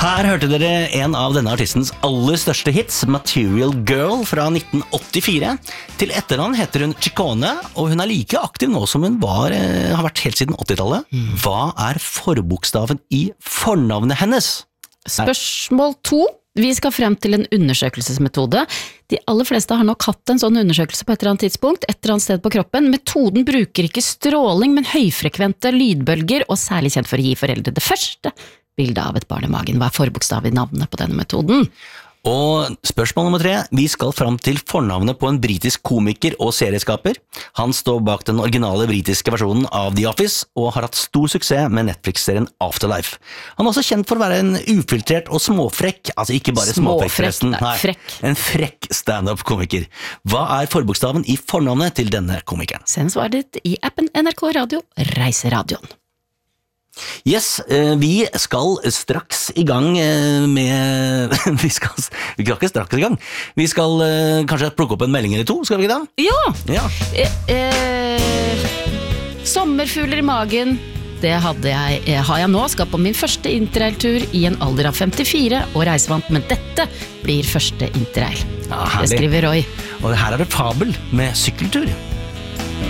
Her hørte dere en av denne artistens aller største hits, Material Girl fra 1984. Til etternavn heter hun Chicone, og hun er like aktiv nå som hun har vært helt siden 80-tallet. Hva er forbokstaven i fornavnet hennes? Spørsmål 2. Vi skal frem til en undersøkelsesmetode. De aller fleste har nok hatt en sånn undersøkelse på et eller annet tidspunkt, et eller annet sted på kroppen. Metoden bruker ikke stråling, men høyfrekvente lydbølger, og særlig kjent for å gi foreldre det første bildet av et barn i magen. Hva er forbokstav i navnet på denne metoden? Og spørsmål nummer 3. Vi skal frem til fornavnet på en britisk komiker og serieskaper. Han står bak den originale britiske versjonen av The Office, og har hatt stor suksess med Netflix-serien Afterlife. Han er også kjent for å være en ufiltrert og småfrekk, altså ikke bare småfrekk forresten. Nei, frekk. En frekk stand-up-komiker. Hva er forbokstaven i fornavnet til denne komikeren? Send svaret ditt i appen NRK Radio Reiseradioen. Yes, vi skal straks i gang med vi skal ikke straks i gang. Vi skal kanskje plukke opp en melding eller to, skal vi ikke da? Ja! Sommerfugler i magen, det har jeg nå. Skal på min første interrailtur i en alder av 54 og reisevant, men dette blir første interrail. Ja, det skriver Roy. Og her er det Fabel med sykkeltur.